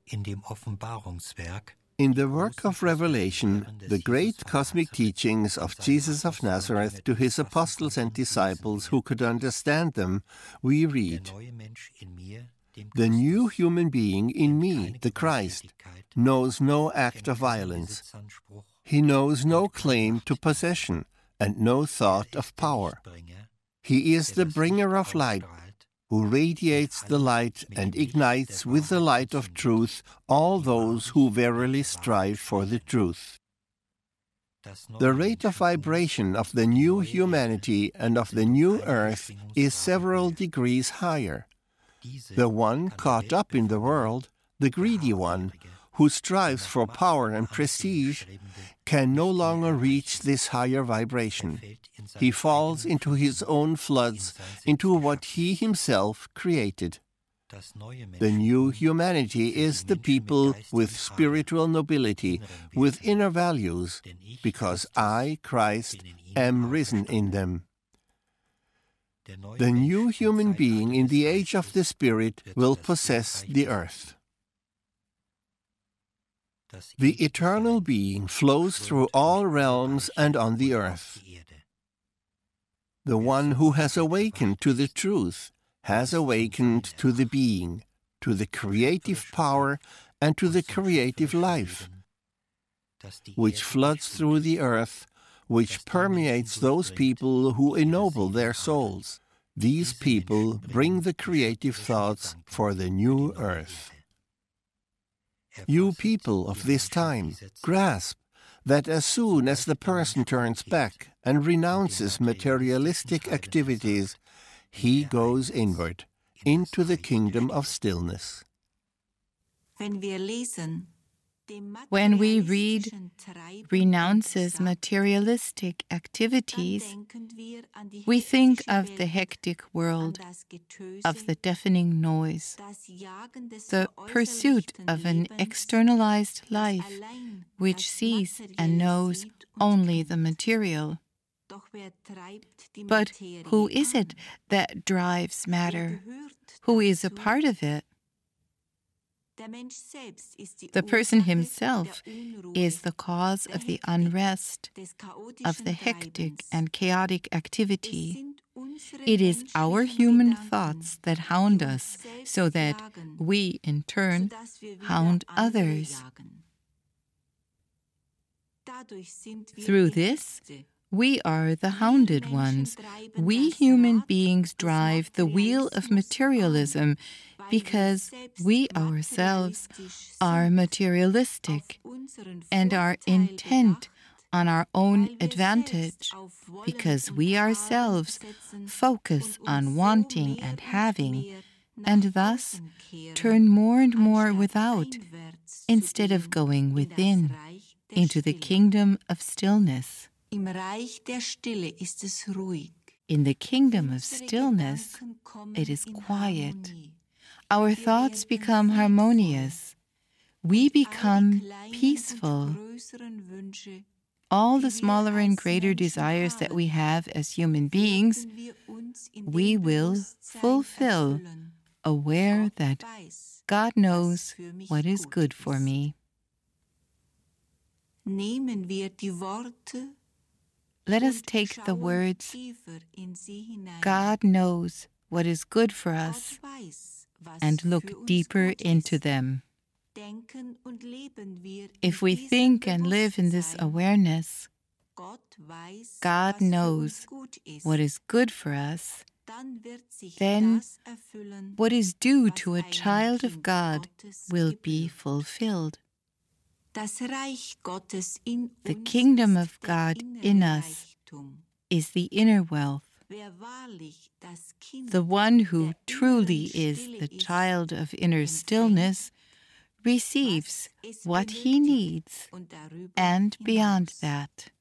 In the work of Revelation, the great cosmic teachings of Jesus of Nazareth to his apostles and disciples who could understand them, we read, "The new human being in me, the Christ, knows no act of violence. He knows no claim to possession and no thought of power. He is the bringer of light, who radiates the light and ignites with the light of truth all those who verily strive for the truth." The rate of vibration of the new humanity and of the new earth is several degrees higher. The one caught up in the world, the greedy one, who strives for power and prestige, can no longer reach this higher vibration. He falls into his own floods, into what he himself created. The new humanity is the people with spiritual nobility, with inner values, because I, Christ, am risen in them. The new human being in the age of the Spirit will possess the earth. The eternal being flows through all realms and on the earth. The one who has awakened to the truth has awakened to the being, to the creative power and to the creative life, which floods through the earth, which permeates those people who ennoble their souls. These people bring the creative thoughts for the new earth. You people of this time, grasp that as soon as the person turns back and renounces materialistic activities, he goes inward, into the kingdom of stillness. When we read renounces materialistic activities, we think of the hectic world, of the deafening noise, the pursuit of an externalized life which sees and knows only the material. But who is it that drives matter? Who is a part of it? The person himself is the cause of the unrest, of the hectic and chaotic activity. It is our human thoughts that hound us, so that we, in turn, hound others. Through this, we are the hounded ones. We human beings drive the wheel of materialism because we ourselves are materialistic and are intent on our own advantage, because we ourselves focus on wanting and having, and thus turn more and more without instead of going within into the kingdom of stillness. In the kingdom of stillness, it is quiet. Our thoughts become harmonious. We become peaceful. All the smaller and greater desires that we have as human beings, we will fulfill, aware that God knows what is good for me. Let us take the words, God knows what is good for us, and look deeper into them. If we think and live in this awareness, God knows what is good for us, then what is due to a child of God will be fulfilled. The kingdom of God in us is the inner wealth. The one who truly is the child of inner stillness receives what he needs, and beyond that.